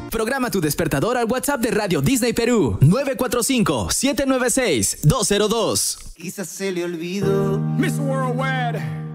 Programa tu despertador al WhatsApp de Radio Disney Perú. 945-796-202. Quizás se le olvidó. Miss Worldwide.